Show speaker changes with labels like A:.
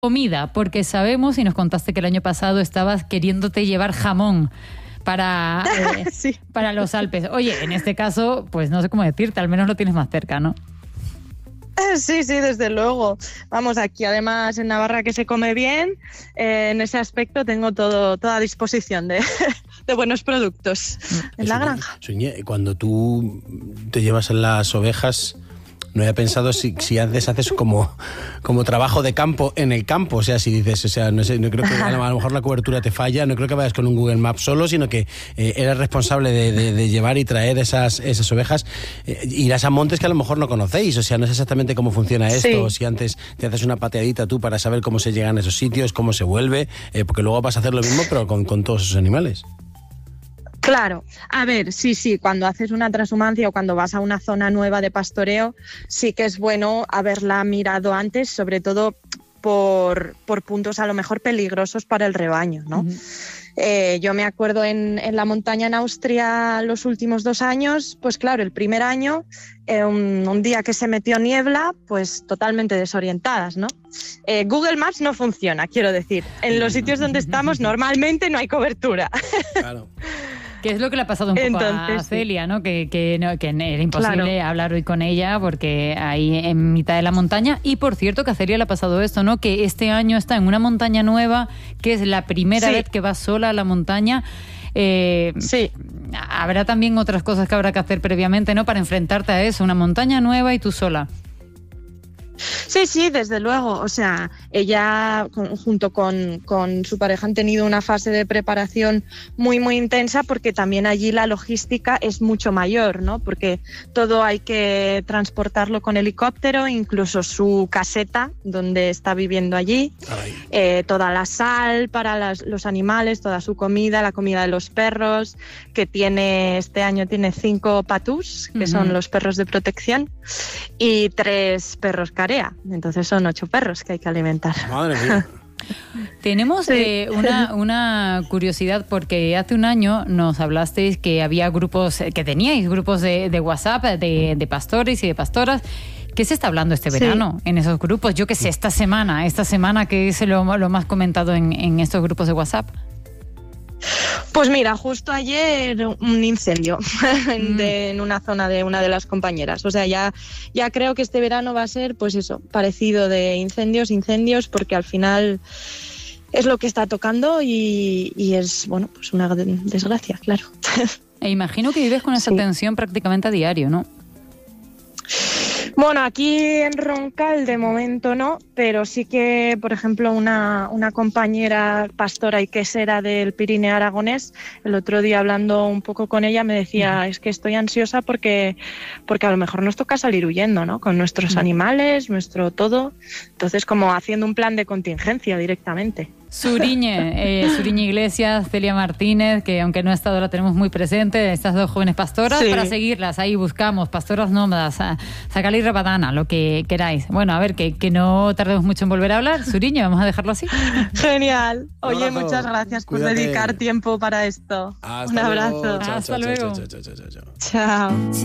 A: Comida, porque sabemos y nos contaste que el año pasado estabas queriéndote llevar jamón para,
B: Sí.
A: para los Alpes. Oye, en este caso, pues no sé cómo decirte, al menos lo tienes más cerca, ¿no?
B: Sí, desde luego. Vamos, aquí además en Navarra que se come bien, en ese aspecto tengo toda disposición de buenos productos en la granja.
C: Suñé, cuando tú te llevas las ovejas, no había pensado si antes haces como trabajo de campo en el campo, o sea, si dices, o sea, no sé, no creo que a lo mejor la cobertura te falla, no creo que vayas con un Google Maps solo, sino que eres responsable de llevar y traer esas ovejas, irás a montes que a lo mejor no conocéis, o sea, no sé exactamente cómo funciona esto,
B: Sí.
C: o si antes te haces una pateadita tú para saber cómo se llegan a esos sitios, cómo se vuelve, porque luego vas a hacer lo mismo pero con todos esos animales.
B: Claro, a ver, sí, cuando haces una transhumancia o cuando vas a una zona nueva de pastoreo, sí que es bueno haberla mirado antes, sobre todo por puntos a lo mejor peligrosos para el rebaño, ¿no?
A: Uh-huh.
B: Yo me acuerdo en la montaña en Austria los últimos 2 años, pues claro, el primer año, un día que se metió niebla, pues totalmente desorientadas, ¿no? Google Maps no funciona, quiero decir. En los sitios donde estamos normalmente no hay cobertura.
C: Claro.
A: Que es lo que le ha pasado un poco a Celia, ¿no? Que era imposible hablar hoy con ella porque ahí en mitad de la montaña. Y por cierto que a Celia le ha pasado esto, ¿no? Que este año está en una montaña nueva, que es la primera vez que va sola a la montaña.
B: Sí.
A: Habrá también otras cosas que habrá que hacer previamente, ¿no? Para enfrentarte a eso, una montaña nueva y tú sola.
B: Sí, desde luego. O sea, ella junto con su pareja han tenido una fase de preparación muy, muy intensa porque también allí la logística es mucho mayor, ¿no? Porque todo hay que transportarlo con helicóptero, incluso su caseta donde está viviendo allí, toda la sal para los animales, toda su comida, la comida de los perros, que este año tiene 5 patús, que son los perros de protección, y 3 perros carea. Entonces son 8 perros que hay que alimentar.
C: Madre mía.
A: Tenemos una curiosidad porque hace un año nos hablasteis que había grupos, que teníais grupos de WhatsApp de pastores y de pastoras. ¿Qué se está hablando este verano en esos grupos? Yo qué sé, esta semana que es lo más comentado en estos grupos de WhatsApp.
B: Pues mira, justo ayer un incendio en una zona de una de las compañeras. O sea, ya creo que este verano va a ser, pues eso, parecido de incendios, porque al final es lo que está tocando y es, bueno, pues una desgracia, claro.
A: E imagino que vives con esa tensión prácticamente a diario, ¿no?
B: Bueno, aquí en Roncal de momento no, pero sí que, por ejemplo, una compañera pastora y quesera del Pirineo aragonés, el otro día hablando un poco con ella me decía, es que estoy ansiosa porque a lo mejor nos toca salir huyendo, ¿no? Con nuestros animales, nuestro todo. Entonces, como haciendo un plan de contingencia directamente.
A: Suriñe Iglesias, Celia Martínez, que aunque no ha estado, la tenemos muy presente, estas 2 jóvenes pastoras, para seguirlas, ahí buscamos, pastoras nómadas, Sacalí y Rabadana, lo que queráis. Bueno, a ver, que no tardemos mucho en volver a hablar. Suriñe, vamos a dejarlo así.
B: Genial. Oye,
C: abrazo.
B: Muchas gracias por
C: Cuídate.
B: dedicar tiempo para esto.
C: Hasta
B: un abrazo.
C: luego. Chao,
A: Hasta luego.
C: Chao.
B: Chao.